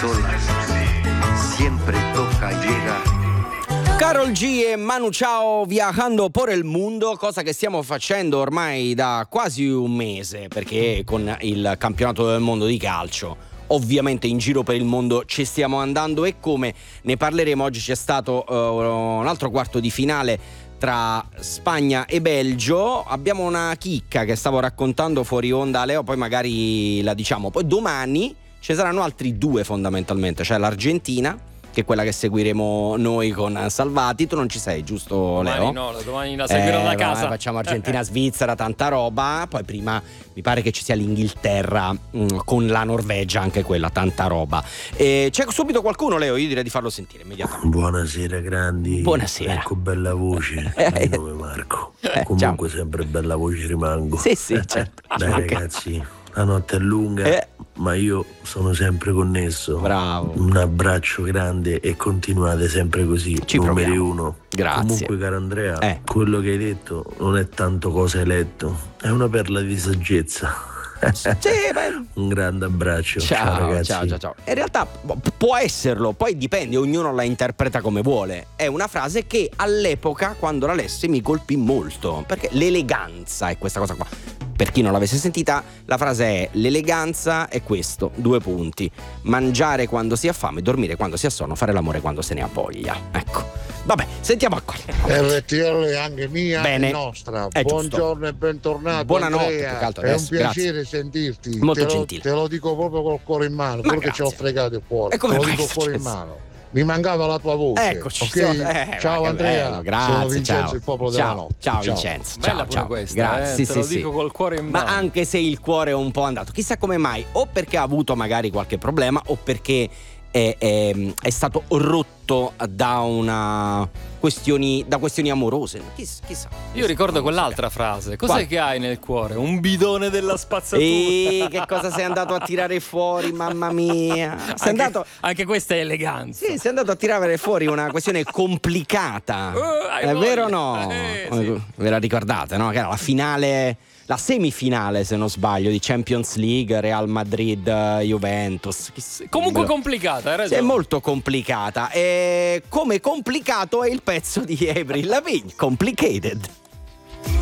sol siempre toca llegar. Karol G e Manu Chao viajando por el mundo, cosa che stiamo facendo ormai da quasi un mese, perché con il campionato del mondo di calcio ovviamente in giro per il mondo ci stiamo andando, e come ne parleremo oggi c'è stato un altro quarto di finale tra Spagna e Belgio. Abbiamo una chicca che stavo raccontando fuori onda a Leo, poi magari la diciamo. Poi domani ci saranno altri due fondamentalmente, cioè l'Argentina, che è quella che seguiremo noi con Salvati. Tu non ci sei, giusto Leo? No, domani la seguirò da casa. Facciamo Argentina-Svizzera, tanta roba. Poi prima mi pare che ci sia l'Inghilterra con la Norvegia, anche quella, tanta roba. C'è subito qualcuno, Leo? Io direi di farlo sentire immediatamente. Buonasera grandi. Buonasera. Ecco, bella voce. Il nome è Marco. Comunque ciao. Sempre bella voce rimango. Sì, certo. Dai ragazzi, la notte è lunga, ma io sono sempre connesso. Bravo. Un abbraccio grande e continuate sempre così. Ci numeri proviamo. uno. Grazie. Comunque, caro Andrea, quello che hai detto non è tanto cosa hai letto, è una perla di saggezza. Sì, un grande abbraccio. Ciao ragazzi. Ciao. In realtà può esserlo, poi dipende, ognuno la interpreta come vuole. È una frase che all'epoca, quando la lessi, mi colpì molto, perché l'eleganza è questa cosa qua. Per chi non l'avesse sentita, la frase è: l'eleganza è questo, 2 punti: mangiare quando si ha fame, dormire quando si ha sonno, fare l'amore quando se ne ha voglia. Ecco, vabbè, sentiamo qua. RTL è anche mia. Bene. E nostra. È Buongiorno giusto. e bentornato. Buonanotte, Andrea. più che altro È un adesso, piacere grazie. sentirti. Molto gentile. Te lo dico proprio col cuore in mano, pure che ce l'ho fregato il cuore. E come te lo mai dico è cuore in successo? mano. Mi mancava la tua voce. Eccoci, ok? Ciao che Andrea. bello, grazie, sono Vincenzo, ciao. il popolo Ciao, della notte. ciao Vincenzo. Bella ciao, pure ciao. questa, Grazie, te lo dico col cuore in mano. Ma anche se il cuore è un po' andato, chissà come mai, o perché ha avuto magari qualche problema, o perché è stato rotto da questioni amorose. Chissà. Io ricordo quell'altra frase. Cos'è Qual? che hai nel cuore? Un bidone della spazzatura. Che cosa sei andato a tirare fuori, mamma mia? Anche questa è eleganza. Sì, sei andato a tirare fuori una questione complicata. È vero o no? Sì. Ve la ricordate, no? Che era la finale, la semifinale, se non sbaglio, di Champions League, Real Madrid, Juventus. Comunque complicata, hai ragione. È molto complicata. E come complicato è il pezzo di Avril Lavigne, Complicated.